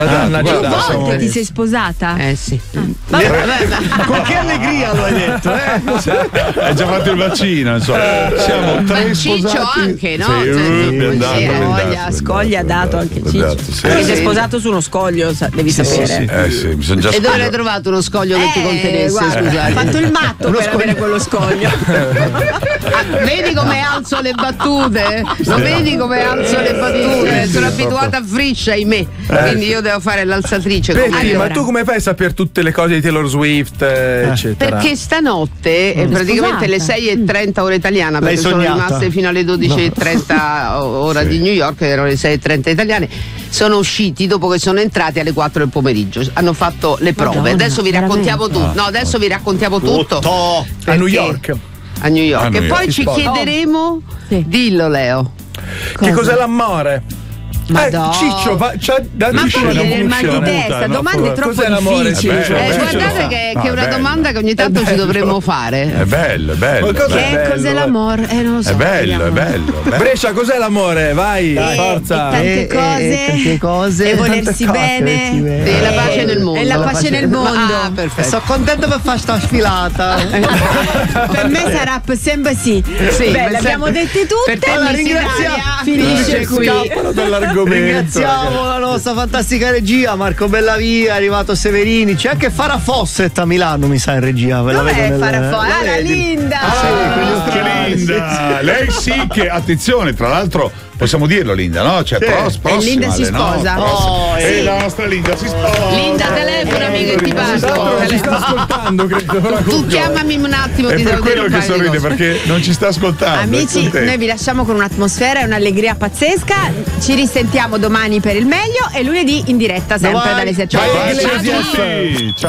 Madonna, Più volte ti sei sposata? Sì. Con che allegria lo hai detto, Hai già fatto il vaccino, insomma. Siamo tre Ciccio sposati. anche, no? Scogli ha dato anche Ciccio. Perché si è sposato su uno scoglio, devi sapere. Sì, mi sono già E dove l'hai trovato uno scoglio che ti contenesse? Scusate. Ha fatto il matto per avere quello scoglio. Vedi come alzo le battute? Lo vedi come alzo le battute? Sono abituata a friscia, ahimè. Quindi io devo fare l'alzatrice. Ma tu come fai a sapere tutte le cose di Taylor Swift, eccetera? Perché stanotte, praticamente le 6:30 ora italiana, perché sono rimaste fino alle 12:30 ora di New York, erano le 6:30 italiane. Sono usciti dopo che sono entrati alle 4 del pomeriggio. Hanno fatto le prove. Madonna, adesso vi raccontiamo tutto. No, adesso vi raccontiamo tutto. A New York. A New York. A New E poi York. ci chiederemo. Dillo, Leo. Che cos'è l'amore? Ciccio, c'ha da Ma poi viene il mal di testa, domande troppo cos'è l'amore? difficili. Guardate che è una domanda che ogni tanto ci dovremmo fare. È bello, è bello. Cos'è l'amore? Non lo so. È bello, è bello. Brescia, cos'è l'amore? Vai, forza. E tante cose. E volersi bene. E la pace nel mondo. E la pace nel mondo. Ah, perfetto. Sono contento per fare sta sfilata. Per me sarà sempre sì. Beh, le abbiamo dette tutte. Finisce qui. Ringraziamo la nostra fantastica regia, Marco Bellavia, è arrivato Severini, c'è anche Farah Fawcett a Milano, mi sa, in regia. Dov'è Farah Fawcett? La Linda! Che Linda! Lei sì che, attenzione, tra l'altro possiamo dirlo, Linda, no? Cioè, prossima. E Linda si sposa. E la nostra Linda si sposa. Linda, telefonami che ti parlo. Ci sta ascoltando, credo. Tu chiamami un attimo. È ti per devo dire quello un che paio di sorride, cose. perché non ci sta ascoltando. Amici, noi vi lasciamo con un'atmosfera e un'allegria pazzesca. Ci risentiamo domani per il meglio e lunedì in diretta sempre dalle 7 Ciao a tutti. Ciao.